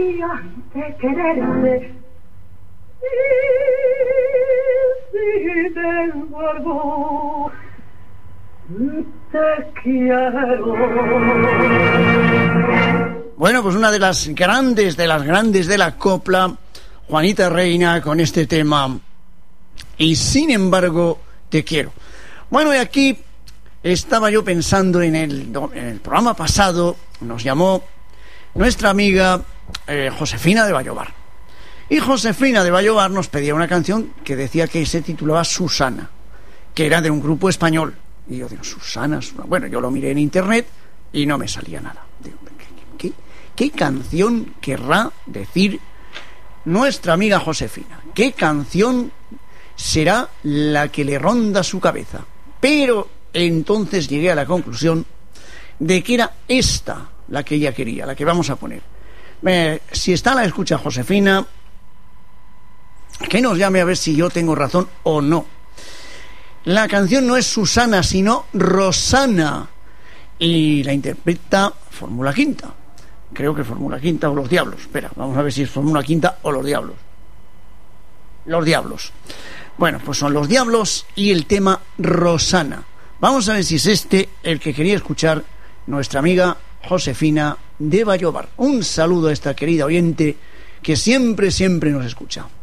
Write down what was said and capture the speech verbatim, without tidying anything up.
De quererte, y sin embargo te quiero. Bueno, pues una de las grandes, de las grandes de la copla, Juanita Reina, con este tema, y sin embargo te quiero. Bueno, y aquí estaba yo pensando en el, en el programa pasado, nos llamó nuestra amiga eh, Josefina de Vallobar. Y Josefina de Vallobar nos pedía una canción que decía que se titulaba Susana, que era de un grupo español. Y yo digo, Susana, Susana. Bueno, yo lo miré en internet y no me salía nada. Digo, ¿qué, qué, qué canción querrá decir nuestra amiga Josefina? ¿Qué canción será la que le ronda su cabeza? Pero entonces llegué a la conclusión de que era esta la que ella quería, la que vamos a poner. Eh, si está a la escucha Josefina, que nos llame a ver si yo tengo razón o no. La canción no es Susana, sino Rosana, y la interpreta Fórmula Quinta. Creo que Fórmula Quinta o Los Diablos. Espera, vamos a ver si es Fórmula Quinta o Los Diablos. Los Diablos. Bueno, pues son Los Diablos y el tema Rosana. Vamos a ver si es este el que quería escuchar nuestra amiga Josefina de Vallobar. Un saludo a esta querida oyente que siempre, siempre nos escucha.